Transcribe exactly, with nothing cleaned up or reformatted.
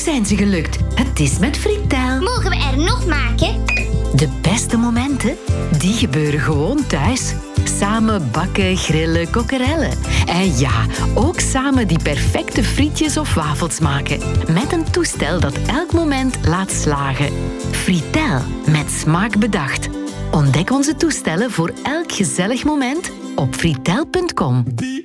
zijn ze gelukt. Het is met Fritel. Mogen we er nog maken? De beste momenten, die gebeuren gewoon thuis. Samen bakken, grillen, kokkerellen. En ja, ook samen die perfecte frietjes of wafels maken. Met een toestel dat elk moment laat slagen. Fritel, met smaak bedacht. Ontdek onze toestellen voor elk gezellig moment op fritel punt com.